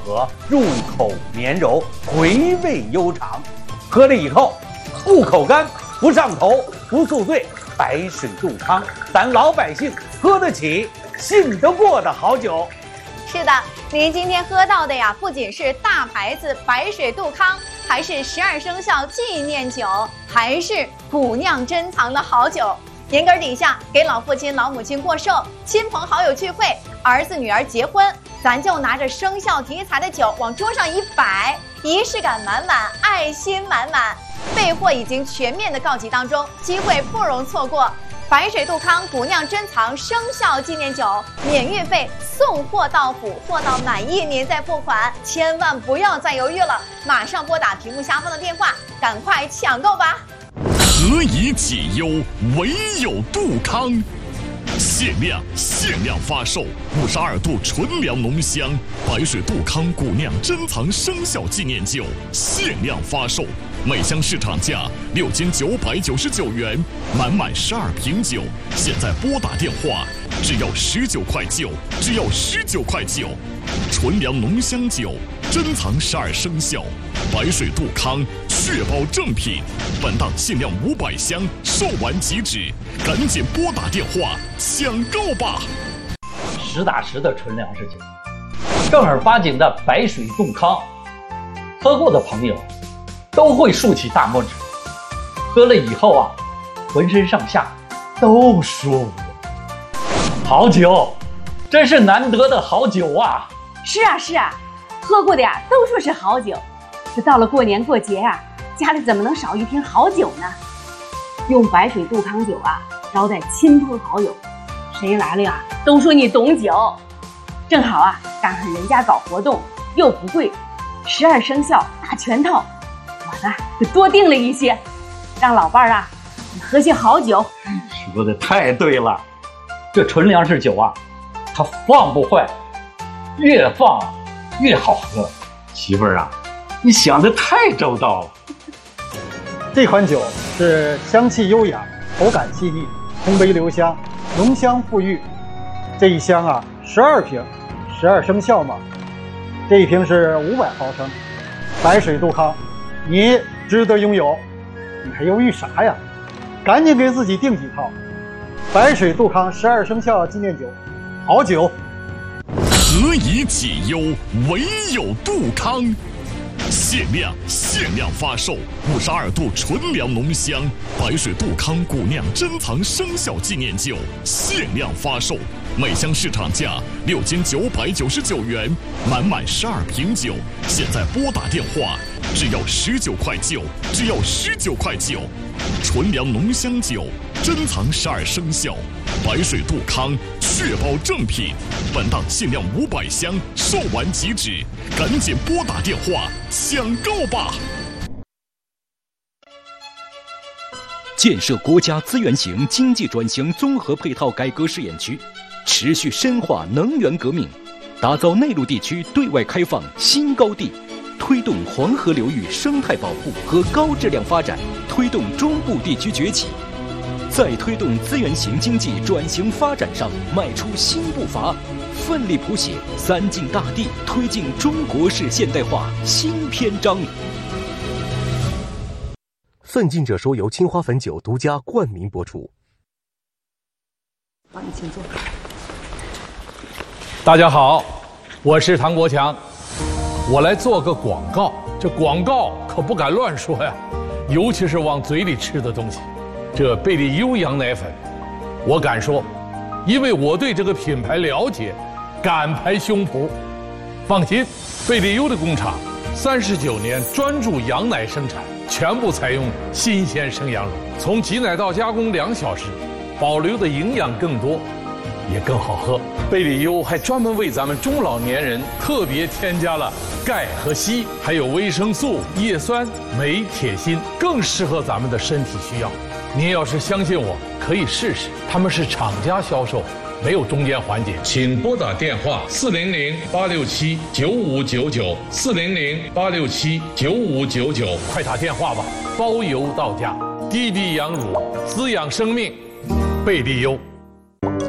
和，入口绵柔，回味悠长。喝了以后不口干，不上头，不宿醉，白水杜康，咱老百姓喝得起，信得过的好酒。 是的，您今天喝到的呀，不仅是大牌子白水杜康，还是12生肖纪念酒，还是古酿珍藏的好酒。年根底下给老父亲老母亲过寿，亲朋好友聚会，儿子女儿结婚，咱就拿着生肖题材的酒往桌上一摆，仪式感满满，爱心满满。备货已经全面的告急当中，机会不容错过。白水杜康古酿珍藏生肖纪念酒，免运费，送货到府，货到满意您再付款，千万不要再犹豫了，马上拨打屏幕下方的电话，赶快抢购吧！ 何以解忧，唯有杜康。限量发售52度纯粮浓香白水杜康古酿珍藏生肖纪念酒，限量发售，每箱市场价6斤999元，满12瓶酒，现在拨打电话，只要19块9，只要19块9。纯粮浓香酒，珍藏12生肖，白水杜康，确保正品。本档限量500箱，售完即止，赶紧拨打电话抢购吧！ 实打实的纯粮食酒，正儿八经的白水杜康，喝过的朋友都会竖起大拇指，喝了以后啊，浑身上下都舒服。好酒，真是难得的好酒啊！ 是啊，喝过的呀都说是好酒，这到了过年过节啊，家里怎么能少一瓶好酒呢？用白水杜康酒啊招待亲朋好友，谁来了呀都说你懂酒。正好啊赶上人家搞活动，又不贵，12生肖大全套，我呢就多订了一些，让老伴儿啊喝些好酒。 说的太对了，这纯粮食酒啊，它放不坏，越放越好喝。媳妇儿啊，你想的太周到了。 这款酒是香气优雅，口感细腻，通杯留香，浓香馥郁。这一箱啊，12瓶，12生肖嘛。这一瓶是500毫升，白水杜康，你值得拥有。你还犹豫啥呀？赶紧给自己订几套。白水杜康12生肖纪念酒，好酒。 何以解忧，唯有杜康。限量发售52度纯粮浓香白水杜康古酿珍藏生肖纪念酒，限量发售，每箱市场价6斤999元，满12瓶酒，现在拨打电话，只要19块9，只要19块9。纯粮浓香酒，珍藏12生肖，白水杜康，确保正品。本档限量500箱，售完即止，赶紧拨打电话抢购吧！ 建设国家资源型经济转型综合配套改革试验区，持续深化能源革命，打造内陆地区对外开放新高地，推动黄河流域生态保护和高质量发展，推动中部地区崛起，在推动资源型经济转型发展上迈出新步伐，奋力谱写3晋大地推进中国式现代化新篇章。 奋进者说由青花汾酒独家冠名播出。 帮你请坐。 大家好，我是唐国强，我来做个广告。这广告可不敢乱说呀，尤其是往嘴里吃的东西。这贝利优羊奶粉，我敢说，因为我对这个品牌了解，敢拍胸脯。放心，贝利优的工厂39年专注羊奶生产，全部采用新鲜生羊乳，从挤奶到加工2小时，保留的营养更多，也更好喝。贝利优还专门为咱们中老年人特别添加了钙和硒，还有维生素、叶酸、镁、铁、锌，更适合咱们的身体需要。您要是相信我，可以试试，他们是厂家销售，没有中间环节。请拨打电话400-867-9599，400-867-9599，快打电话吧，包邮到家。滴滴羊乳，滋养生命，贝利优。